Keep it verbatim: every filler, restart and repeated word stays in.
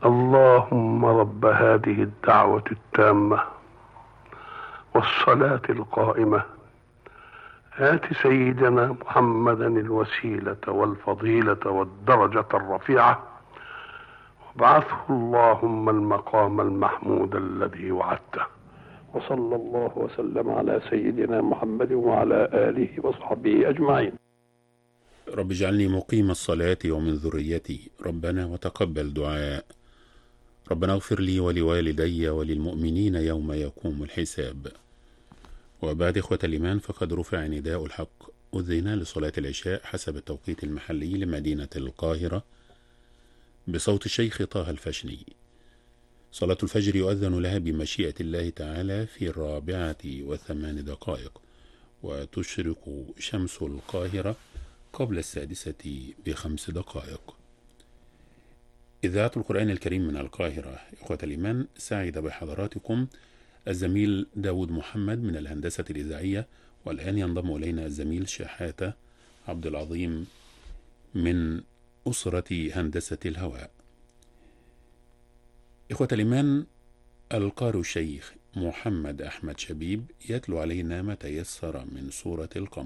اللهم رب هذه الدعوة التامة والصلاة القائمة آت سيدنا محمدا الوسيلة والفضيلة والدرجة الرفيعة وابعثه اللهم المقام المحمود الذي وعدته. وصلى الله وسلم على سيدنا محمد وعلى آله وصحبه أجمعين. رب اجعلني مقيم الصلاة ومن ذريتي، ربنا وتقبل دعاء. ربنا اغفر لي ولوالدي وللمؤمنين يوم يقوم الحساب. وبعد إخوة الإيمان، فقد رفع نداء الحق أذن لصلاة العشاء حسب التوقيت المحلي لمدينة القاهرة بصوت الشيخ طه الفشني. صلاة الفجر يؤذن لها بمشيئة الله تعالى في الرابعة وثمان دقائق، وتشرق شمس القاهرة قبل السادسة بخمس دقائق. إذاعة القرآن الكريم من القاهرة. إخوة الإيمان، سعد بحضراتكم الزميل داود محمد من الهندسة الإذاعية، والآن ينضم إلينا الزميل شحاتة عبد العظيم من أسرة هندسة الهواء. إخوة الإيمان، القارئ الشيخ محمد أحمد شبيب يتلو علينا ما تيسر من سورة القمر.